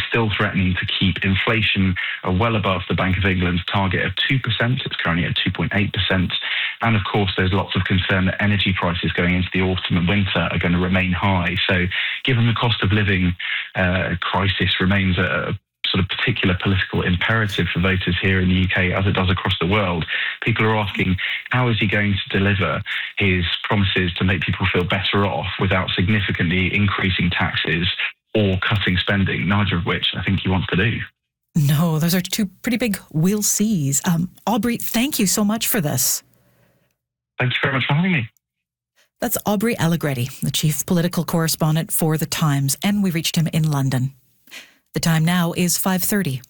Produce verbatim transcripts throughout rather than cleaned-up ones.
still threatening to keep inflation uh, well above the Bank of England's target of two percent. It's currently at two point eight percent. And of course, there's lots of concern that energy prices going into the autumn and winter are going to remain high. So given the cost of living uh, crisis remains a, a sort of particular political imperative for voters here in the U K, as it does across the world, people are asking, how is he going to deliver his promises to make people feel better off without significantly increasing taxes or cutting spending, neither of which I think he wants to do. No, those are two pretty big we'll sees. Um, Aubrey, thank you so much for this. Thank you very much for having me. That's Aubrey Allegretti, the chief political correspondent for The Times, and we reached him in London. The time now is five thirty.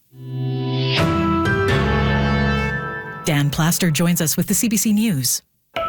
Dan Plaster joins us with the C B C News.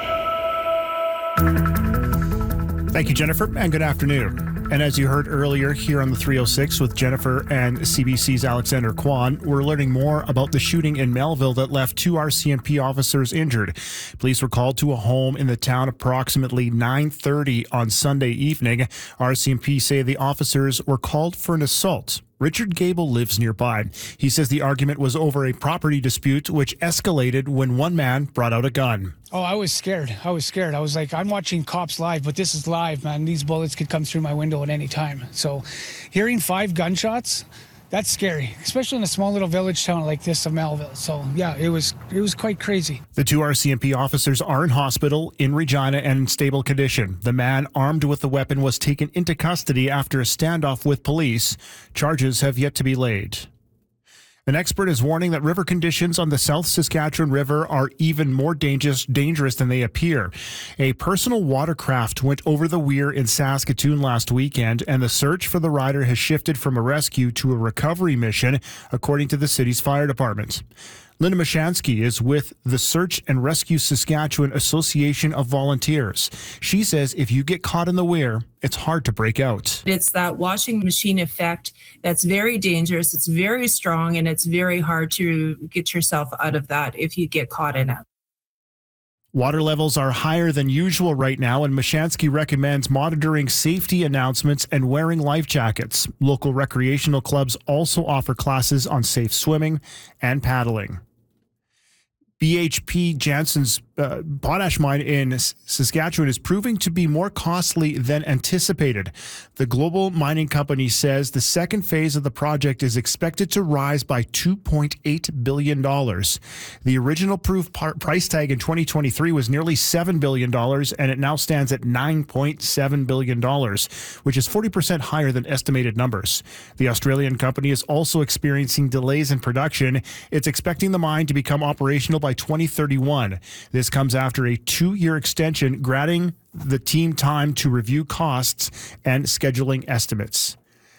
Thank you, Jennifer, and good afternoon. And as you heard earlier here on the three oh six with Jennifer and C B C's Alexander Kwan, we're learning more about the shooting in Melville that left two R C M P officers injured. Police were called to a home in the town approximately nine thirty on Sunday evening. R C M P say the officers were called for an assault. Richard Gable lives nearby. He says the argument was over a property dispute which escalated when one man brought out a gun. Oh, I was scared. I was scared. I was like, I'm watching Cops live, but this is live, man. These bullets could come through my window at any time. So hearing five gunshots, that's scary, especially in a small little village town like this of Melville. So yeah, it was it was quite crazy. The two R C M P officers are in hospital in Regina and in stable condition. The man armed with the weapon was taken into custody after a standoff with police. Charges have yet to be laid. An expert is warning that river conditions on the South Saskatchewan River are even more dangerous, dangerous than they appear. A personal watercraft went over the weir in Saskatoon last weekend, and the search for the rider has shifted from a rescue to a recovery mission, according to the city's fire department. Linda Mashansky is with the Search and Rescue Saskatchewan Association of Volunteers. She says if you get caught in the weir, it's hard to break out. It's that washing machine effect that's very dangerous, it's very strong, and it's very hard to get yourself out of that if you get caught in it. Water levels are higher than usual right now, and Mashansky recommends monitoring safety announcements and wearing life jackets. Local recreational clubs also offer classes on safe swimming and paddling. B H P Jansen's uh, potash mine in Saskatchewan is proving to be more costly than anticipated. The global mining company says the second phase of the project is expected to rise by two point eight billion dollars. The original proof par- price tag in twenty twenty-three was nearly seven billion dollars, and it now stands at nine point seven billion dollars, which is forty percent higher than estimated numbers. The Australian company is also experiencing delays in production. It's expecting the mine to become operational by twenty thirty-one. This comes after a two-year extension, granting the team time to review costs and scheduling estimates.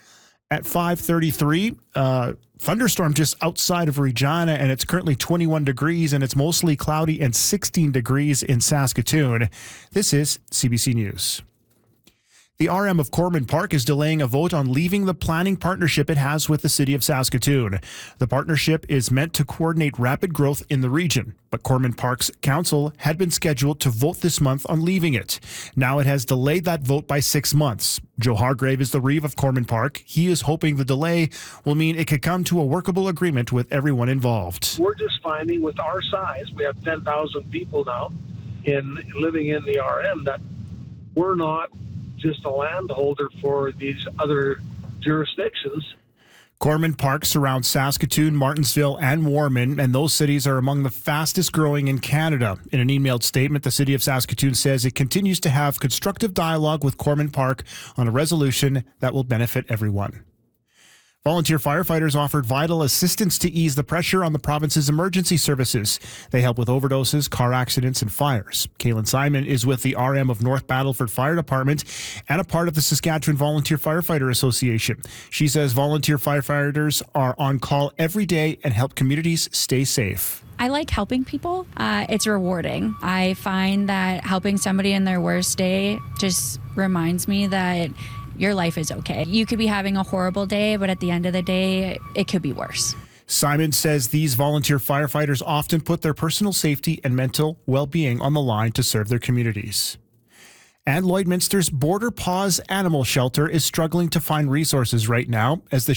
At five thirty-three, uh, thunderstorm just outside of Regina, and it's currently twenty-one degrees, and it's mostly cloudy and sixteen degrees in Saskatoon. This is C B C News. The R M of Corman Park is delaying a vote on leaving the planning partnership it has with the city of Saskatoon. The partnership is meant to coordinate rapid growth in the region, but Corman Park's council had been scheduled to vote this month on leaving it. Now it has delayed that vote by six months. Joe Hargrave is the reeve of Corman Park. He is hoping the delay will mean it could come to a workable agreement with everyone involved. We're just finding with our size, we have ten thousand people now in living in the R M, that we're not just a landholder for these other jurisdictions. Corman Park surrounds Saskatoon, Martensville, and Warman, and those cities are among the fastest growing in Canada. In an emailed statement, the city of Saskatoon says it continues to have constructive dialogue with Corman Park on a resolution that will benefit everyone. Volunteer firefighters offered vital assistance to ease the pressure on the province's emergency services. They help with overdoses, car accidents, and fires. Kaylin Simon is with the R M of North Battleford Fire Department and a part of the Saskatchewan Volunteer Firefighter Association. She says volunteer firefighters are on call every day and help communities stay safe. I like helping people. Uh, it's rewarding. I find that helping somebody in their worst day just reminds me that your life is okay. You could be having a horrible day, but at the end of the day, it could be worse. Simon says these volunteer firefighters often put their personal safety and mental well-being on the line to serve their communities. And Lloydminster's Border Paws Animal Shelter is struggling to find resources right now as the